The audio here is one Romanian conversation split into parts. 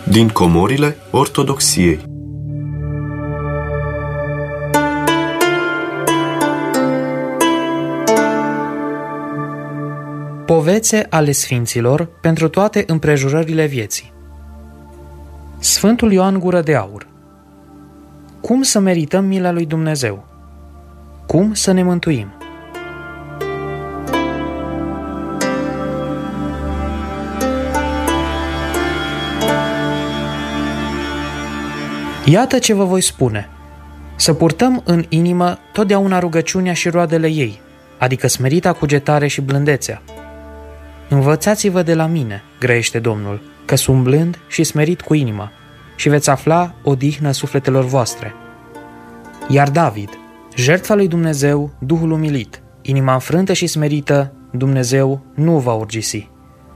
din comorile Ortodoxiei. Povețe ale Sfinților pentru toate împrejurările vieții. Sfântul Ioan Gură de Aur. Cum să merităm mila lui Dumnezeu? Cum să ne mântuim? Iată ce vă voi spune. Să purtăm în inimă totdeauna rugăciunea și roadele ei, adică smerita cugetare și blândețea. Învățați-vă de la mine, grăiește Domnul, că sunt blând și smerit cu inima, și veți afla odihnă sufletelor voastre. Iar David, jertfa lui Dumnezeu, Duhul umilit, inima înfrântă și smerită, Dumnezeu nu va urgisi.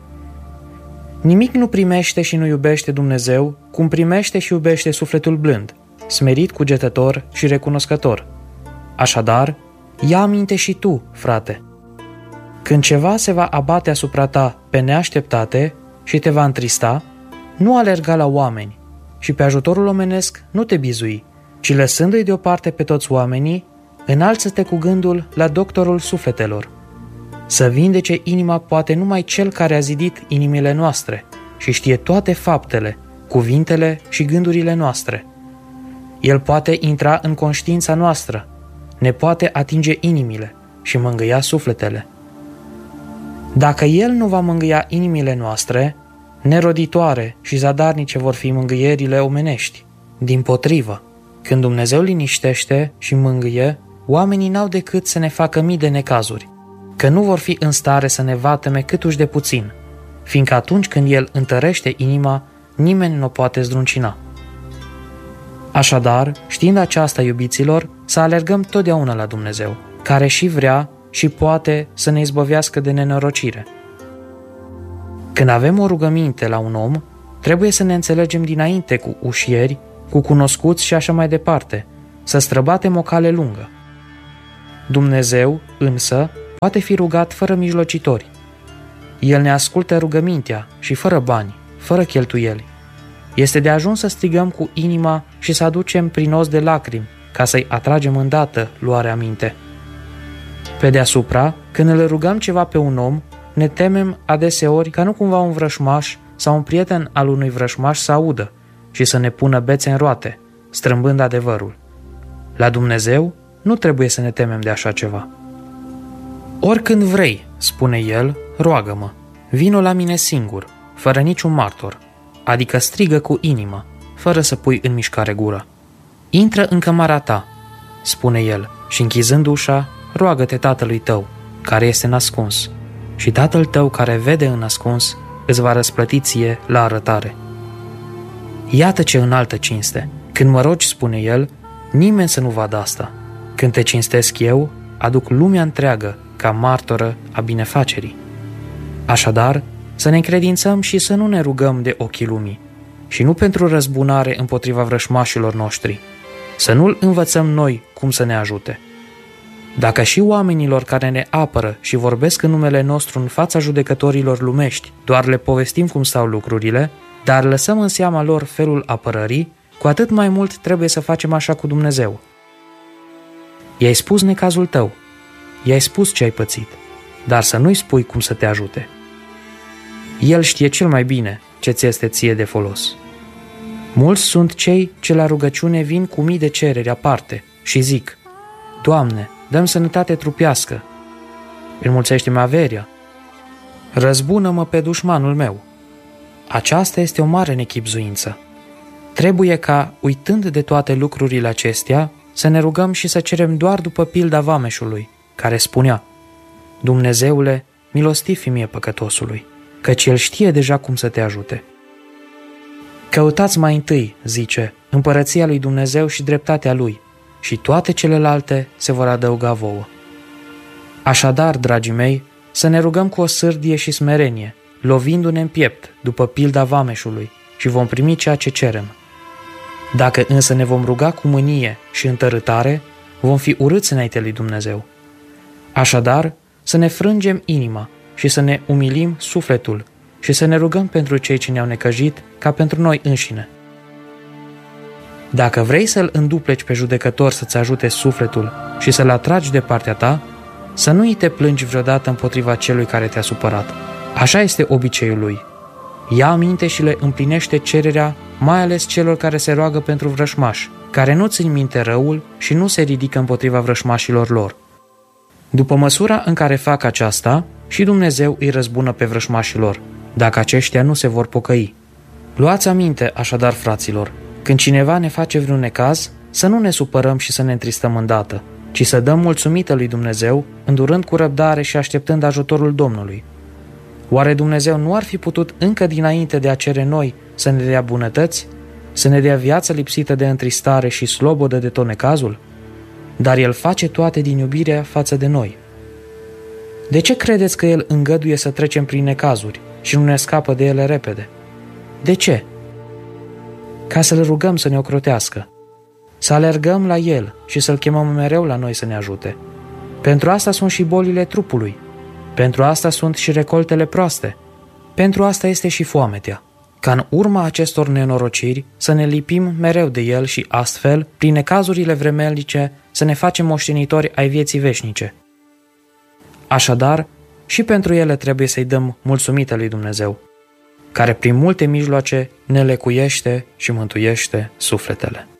Nimic nu primește și nu iubește Dumnezeu cum primește și iubește sufletul blând, smerit, cugetător și recunoscător. Așadar, ia aminte și tu, frate. Când ceva se va abate asupra ta pe neașteptate și te va întrista, nu alerga la oameni și pe ajutorul omenesc nu te bizui, ci lăsându-i deoparte pe toți oamenii, înalță-te cu gândul la doctorul sufletelor. Să vindece inima poate numai cel care a zidit inimile noastre și știe toate faptele, cuvintele și gândurile noastre. El poate intra în conștiința noastră, ne poate atinge inimile și mângâia sufletele. Dacă El nu va mângâia inimile noastre, neroditoare și zadarnice vor fi mângâierile omenești. Dimpotrivă, când Dumnezeu liniștește și mângâie, oamenii n-au decât să ne facă mii de necazuri, că nu vor fi în stare să ne vatăme câtuși de puțin, fiindcă atunci când El întărește inima, nimeni nu o poate zdruncina. Așadar, știind aceasta, iubiților, să alergăm totdeauna la Dumnezeu, care și vrea și poate să ne izbăvească de nenorocire. Când avem o rugăminte la un om, trebuie să ne înțelegem dinainte cu ușieri, cu cunoscuți și așa mai departe, să străbatem o cale lungă. Dumnezeu, însă, poate fi rugat fără mijlocitori. El ne ascultă rugămintea și fără bani, fără cheltuieli. Este de ajuns să strigăm cu inima și să aducem prin os de lacrimi, ca să-i atragem îndată luarea minte. Pe deasupra, când îl rugăm ceva pe un om, ne temem adeseori ca nu cumva un vrășmaș sau un prieten al unui vrășmaș să audă și să ne pună bețe în roate, strâmbând adevărul. La Dumnezeu nu trebuie să ne temem de așa ceva. Oricând vrei, spune El, roagă-mă, vino la mine singur, fără niciun martor, adică strigă cu inima, fără să pui în mișcare gura. Intră în cămara ta, spune El, și închizând ușa, roagă-te Tatălui tău, care este în ascuns, și Tatăl tău care vede în ascuns îți va răsplăti ție la arătare. Iată ce înaltă cinste! Când mă rogi, spune El, nimeni să nu vadă asta. Când te cinstesc eu, aduc lumea întreagă ca martoră a binefacerii. Așadar, să ne încredințăm și să nu ne rugăm de ochii lumii, și nu pentru răzbunare împotriva vrășmașilor noștri, să nu-L învățăm noi cum să ne ajute. Dacă și oamenilor care ne apără și vorbesc în numele nostru în fața judecătorilor lumești, doar le povestim cum stau lucrurile, dar lăsăm în seama lor felul apărării, cu atât mai mult trebuie să facem așa cu Dumnezeu. I-ai spus necazul tău, i-ai spus ce ai pățit, dar să nu-i spui cum să te ajute. El știe cel mai bine ce ți este ție de folos. Mulți sunt cei ce la rugăciune vin cu mii de cereri aparte și zic: Doamne, dă-mi sănătate trupească, înmulțește-mi averia, răzbună-mă pe dușmanul meu. Aceasta este o mare nechibzuință. Trebuie ca, uitând de toate lucrurile acestea, să ne rugăm și să cerem doar după pilda vameșului, care spunea: Dumnezeule, milostiv fi mie păcătosului, căci El știe deja cum să te ajute. Căutați mai întâi, zice, împărăția lui Dumnezeu și dreptatea Lui, și toate celelalte se vor adăuga vouă. Așadar, dragii mei, să ne rugăm cu o sârdie și smerenie, lovindu-ne în piept după pilda vameșului, și vom primi ceea ce cerem. Dacă însă ne vom ruga cu mânie și întărâtare, vom fi urâți înainte lui Dumnezeu. Așadar, să ne frângem inima și să ne umilim sufletul și să ne rugăm pentru cei ce ne-au necăjit ca pentru noi înșine. Dacă vrei să-l îndupleci pe judecător să-ți ajute sufletul și să-l atragi de partea ta, să nu îi te plângi vreodată împotriva celui care te-a supărat. Așa este obiceiul lui. Ia aminte și le împlinește cererea, mai ales celor care se roagă pentru vrășmași, care nu țin minte răul și nu se ridică împotriva vrășmașilor lor. După măsura în care fac aceasta, și Dumnezeu îi răzbună pe vrășmașilor, dacă aceștia nu se vor pocăi. Luați aminte, așadar, fraților, când cineva ne face vreun necaz, să nu ne supărăm și să ne întristăm îndată, ci să dăm mulțumită lui Dumnezeu, îndurând cu răbdare și așteptând ajutorul Domnului. Oare Dumnezeu nu ar fi putut încă dinainte de a cere noi să ne dea bunătăți, să ne dea viață lipsită de întristare și slobodă de tot necazul? Dar El face toate din iubirea față de noi. De ce credeți că El îngăduie să trecem prin necazuri și nu ne scapă de ele repede? De ce? Ca să-L rugăm să ne ocrotească, să alergăm la El și să-L chemăm mereu la noi să ne ajute. Pentru asta sunt și bolile trupului. Pentru asta sunt și recoltele proaste. Pentru asta este și foametea. Ca în urma acestor nenorociri să ne lipim mereu de El și astfel, prin necazurile vremelnice, să ne facem moștenitori ai vieții veșnice. Așadar, și pentru ele trebuie să-i dăm mulțumită lui Dumnezeu, care prin multe mijloace ne lecuiește și mântuiește sufletele.